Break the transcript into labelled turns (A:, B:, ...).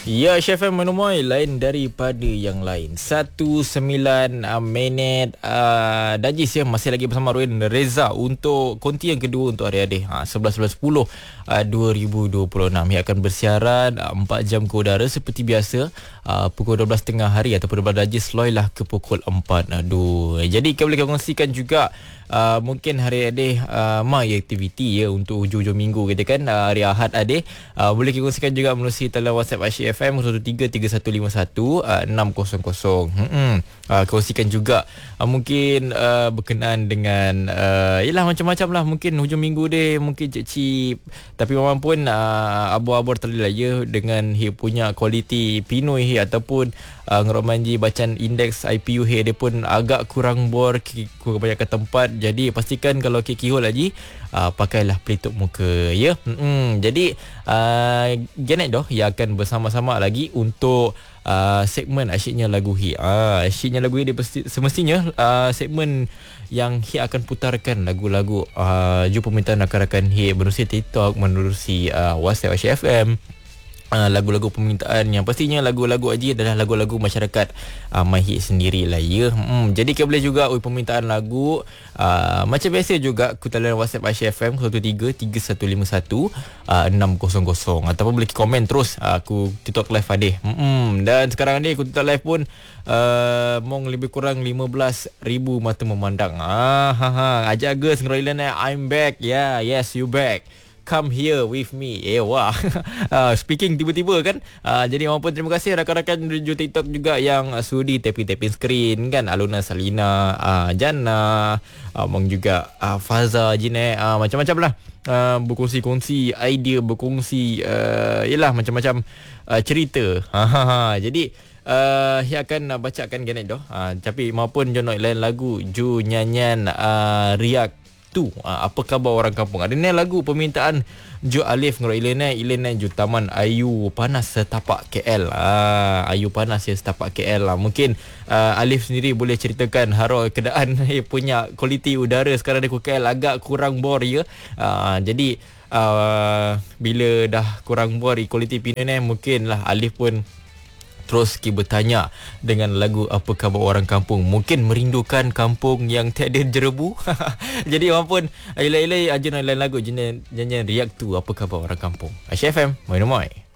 A: Ya, Chef M Menomoi lain daripada yang lain. 19 minit Dajis ya, masih lagi bersama Ruin Reza untuk konti yang kedua untuk hari-hari 11.10 2026 yang akan bersiaran 4 jam ke udara seperti biasa, pukul 12.30 hari ataupun 12 Dajis loi lah ke pukul 4. Aduh. Jadi kita boleh kongsikan juga mungkin hari-hari mai aktiviti ya untuk hujung-hujung minggu kita kan, hari Ahad ada. Boleh kita kongsikan juga melalui talian WhatsApp Asyik FM 133151 600. Kongsikan juga mungkin berkenaan dengan yalah macam-macam lah, mungkin hujung minggu dia mungkin cip tapi memang pun abur-abur terlalu ya dengan dia punya kualiti Pinoi ataupun ngeromanji bacaan indeks IPU dia pun agak kurang bor, kurang banyakkan tempat. Jadi pastikan kalau kikihol lagi pakailah pelitup muka ya. Jadi Genet doh yang akan bersama-sama lagi untuk segmen asyiknya lagu hi. Asyiknya lagu hi dia semestinya segmen yang hi akan putarkan lagu-lagu jumpa permintaan rakan-rakan hi menerusi TikTok, menerusi WhatsApp Asyik FM. Lagu-lagu permintaan yang pastinya lagu-lagu Aji adalah lagu-lagu masyarakat Mahir sendirilah ya. Jadi kita boleh juga permintaan lagu macam biasa juga ku talian WhatsApp Asyik FM 133151 600 ataupun boleh komen terus aku TikTok live ada. Dan sekarang ni aku TikTok live pun mong lebih kurang 15,000 mata memandang. Ajak ke Sengroilan I'm back. Yeah, yes you back. Come here with me. Wah. Speaking tiba-tiba kan. Jadi maupun terima kasih rakan-rakan di TikTok juga yang sudi tapping screen kan. Aluna Salina, Jana, Mong juga Faza Jine, macam-macam lah. Berkongsi-kongsi idea, berkongsi yalah macam-macam cerita. Jadi dia akan bacakan Genet doh. Tapi maupun jonok lain lagu ju nyanyian riak tu apa khabar orang kampung. Ada ni lagu permintaan Jo Alif ngoro Ilena ju Taman Ayu Panas setapak KL. Ayu Panas ya setapak KL lah. Mungkin Alif sendiri boleh ceritakan haro keadaan punya kualiti udara sekarang di KL agak kurang bor ya. Jadi bila dah kurang bor kualiti Pinoi mungkin lah Alif pun terus kita bertanya dengan lagu apa khabar orang kampung. Mungkin merindukan kampung yang tiada jerebu. Jadi walaupun ilai-ilai ajunan lain lagu nyanyian riak tu apa khabar orang kampung. Asyik FM, Moin Moin.